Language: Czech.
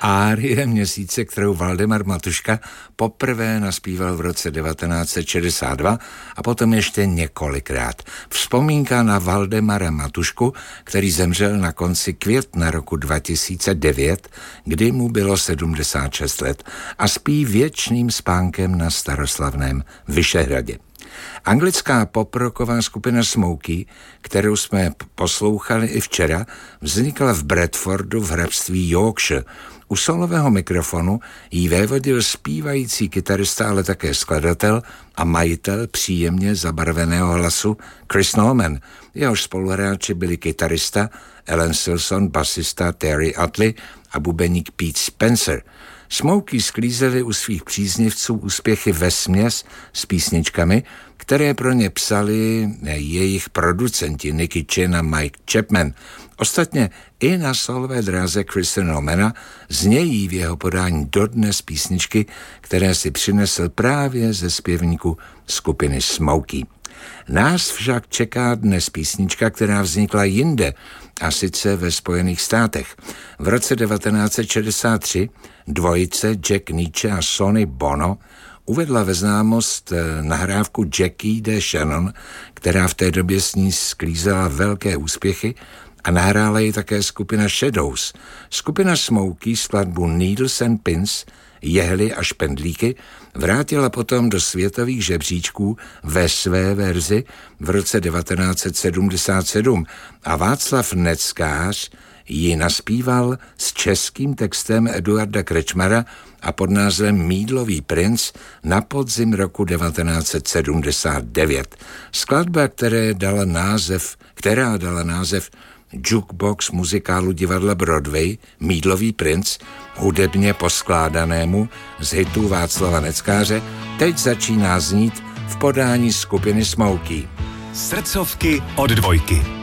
árie Měsíce, kterou Valdemar Matuška poprvé naspíval v roce 1962 a potom ještě několikrát. Vzpomínka na Valdemara Matušku, který zemřel na konci května roku 2009, kdy mu bylo 76 let a spí věčným spánkem na staroslavném Vyšehradě. Anglická poprocková skupina Smokey, kterou jsme poslouchali i včera, vznikla v Bradfordu v hrabství Yorkshire. U solového mikrofonu jí vévodil zpívající kytarista, ale také skladatel a majitel příjemně zabarveného hlasu Chris Norman. Jehož spoluhráči byli kytarista Alan Silson, basista Terry Utley a bubeník Pete Spencer. Smokey sklízeli u svých příznivců úspěchy vesměs s písničkami, které pro ně psali jejich producenti Nicky Chinn a Mike Chapman. Ostatně i na solové dráze Chrisa Normana znějí v jeho podání dodnes písničky, které si přinesl právě ze zpěvníku skupiny Smokey. Nás však čeká dnes písnička, která vznikla jinde, a sice ve Spojených státech. V roce 1963 dvojice Jack Nitzsche a Sonny Bono uvedla ve známost nahrávku Jackie D. Shannon, která v té době s ní sklízela velké úspěchy, a nahrála ji také skupina Shadows. Skupina Smokey skladbu Needles and Pins, jehly a špendlíky vrátila potom do světových žebříčků ve své verzi v roce 1977 a Václav Neckář ji naspíval s českým textem Eduarda Krečmara a pod názvem Mídlový princ na podzim roku 1979. Skladba, která dala název jukebox muzikálu divadla Broadway Mídlový princ, hudebně poskládanému z hitů Václava Neckáře, teď začíná znít v podání skupiny Smokey. Srdcovky od Dvojky.